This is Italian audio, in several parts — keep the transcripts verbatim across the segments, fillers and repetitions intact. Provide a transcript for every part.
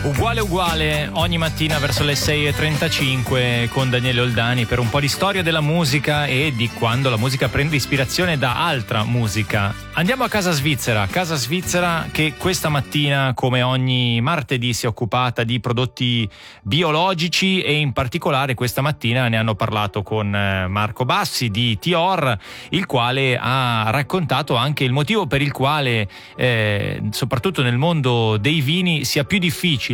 Uguale uguale ogni mattina verso le sei e trentacinque con Daniele Oldani per un po' di storia della musica e di quando la musica prende ispirazione da altra musica. Andiamo a Casa Svizzera, Casa Svizzera che questa mattina, come ogni martedì, si è occupata di prodotti biologici e in particolare questa mattina ne hanno parlato con Marco Bassi di Tior, il quale ha raccontato anche il motivo per il quale eh, soprattutto nel mondo dei vini sia più difficile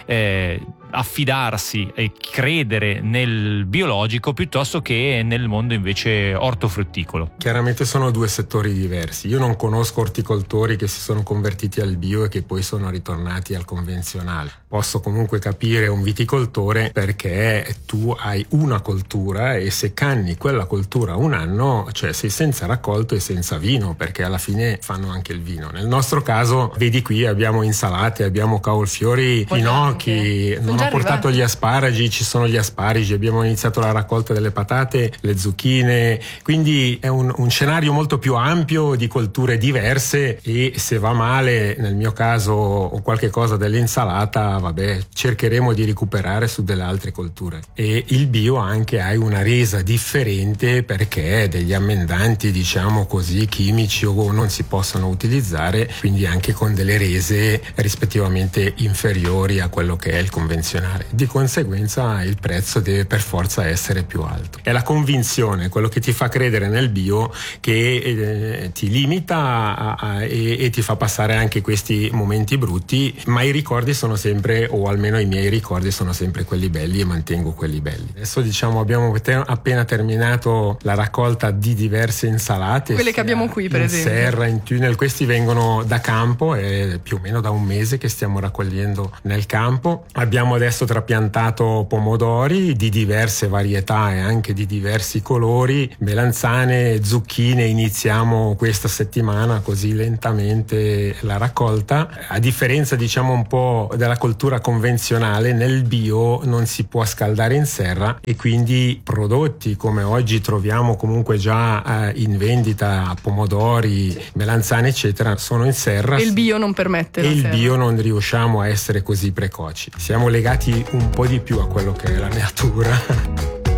Eh, affidarsi e credere nel biologico piuttosto che nel mondo invece ortofrutticolo. Chiaramente sono due settori diversi. Io non conosco orticoltori che si sono convertiti al bio e che poi sono ritornati al convenzionale. Posso comunque capire un viticoltore perché tu hai una coltura e se canni quella coltura un anno, cioè sei senza raccolto e senza vino, perché alla fine fanno anche il vino. Nel nostro caso, vedi qui abbiamo insalate, abbiamo cavolfiori, finocchi, non ho portato gli asparagi, ci sono gli asparagi, abbiamo iniziato la raccolta delle patate, le zucchine, quindi è un, un scenario molto più ampio di colture diverse e se va male, nel mio caso o qualche cosa dell'insalata, vabbè, cercheremo di recuperare su delle altre colture. E il bio anche hai una resa differente perché degli ammendanti, diciamo così, chimici o non si possono utilizzare, quindi anche con delle rese rispettivamente inferiori a quello che è il convenzionale. Di conseguenza il prezzo deve per forza essere più alto. È la convinzione, quello che ti fa credere nel bio, che eh, ti limita a, a, e, e ti fa passare anche questi momenti brutti, ma i ricordi sono sempre, o almeno i miei ricordi sono sempre quelli belli e mantengo quelli belli. Adesso diciamo abbiamo te- appena terminato la raccolta di diverse insalate, quelle che abbiamo qui per in esempio in serra, in tunnel. Questi vengono da campo, è più o meno da un mese che stiamo raccogliendo nel campo. Abbiamo adesso trapiantato pomodori di diverse varietà e anche di diversi colori, melanzane, zucchine. Iniziamo questa settimana così lentamente la raccolta. A differenza diciamo un po' della coltura convenzionale, nel bio non si può scaldare in serra e quindi prodotti come oggi troviamo comunque già eh, in vendita, pomodori, melanzane eccetera, sono in serra e il bio non permette e il serra. bio non riusciamo a essere così precoci, siamo legati un po' di più a quello che è la natura.